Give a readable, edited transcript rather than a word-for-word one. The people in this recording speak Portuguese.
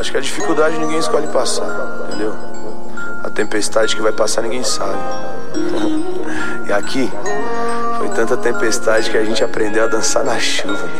Acho que a dificuldade ninguém escolhe passar, entendeu? A tempestade que vai passar ninguém sabe. E aqui foi tanta tempestade que a gente aprendeu a dançar na chuva.